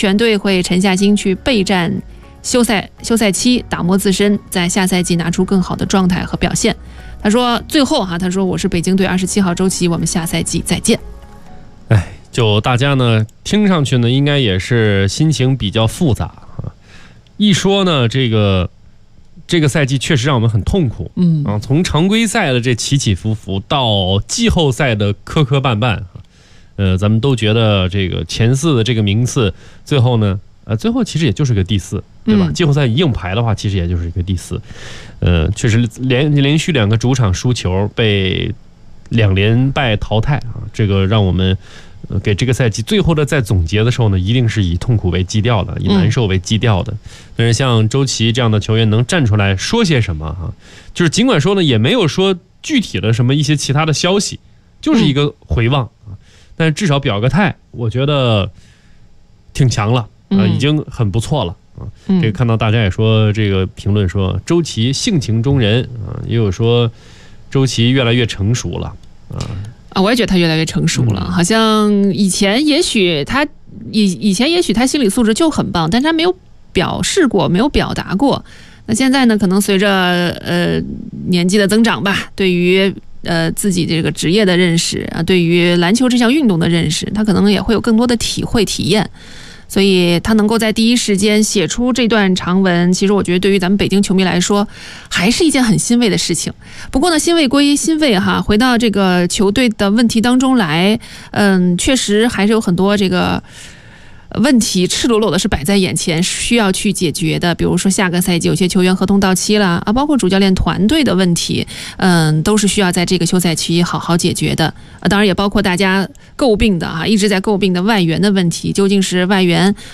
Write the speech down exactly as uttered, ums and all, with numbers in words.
全队会沉下心去备战休赛休赛期，打磨自身，在下赛季拿出更好的状态和表现。他说最后哈，他说我是北京队二十七号周琦，我们下赛季再见。 哎，就大家呢听上去呢，应该也是心情比较复杂啊。一说呢，这个这个赛季确实让我们很痛苦，嗯啊，从常规赛的这起起伏伏到季后赛的磕磕绊绊，呃，咱们都觉得这个前四的这个名次，最后呢，呃，最后其实也就是个第四，对吧？嗯、季后赛硬排的话，其实也就是一个第四，呃，确实连连续两个主场输球，被两连败淘汰啊，这个让我们。呃，给这个赛季最后的在总结的时候呢，一定是以痛苦为基调的，以难受为基调的。但是像周琦这样的球员能站出来说些什么哈，就是尽管说呢，也没有说具体的什么一些其他的消息，就是一个回望啊。但是至少表个态，我觉得挺强了啊，已经很不错了啊。这个看到大家也说这个评论说周琦性情中人啊，也有说周琦越来越成熟了啊。 啊，我也觉得他越来越成熟了，嗯、好像以前也许他以以前也许他心理素质就很棒，但是他没有表示过，没有表达过。那现在呢，可能随着呃年纪的增长吧，对于呃自己这个职业的认识啊，对于篮球这项运动的认识，他可能也会有更多的体会体验。所以他能够在第一时间写出这段长文，其实我觉得对于咱们北京球迷来说，还是一件很欣慰的事情。不过呢，欣慰归欣慰哈，回到这个球队的问题当中来，嗯，确实还是有很多这个问题赤裸裸的是摆在眼前，需要去解决的。比如说下个赛季有些球员合同到期了啊，包括主教练团队的问题，嗯，都是需要在这个休赛期好好解决的。啊，当然也包括大家诟病的啊，一直在诟病的外援的问题，究竟是外援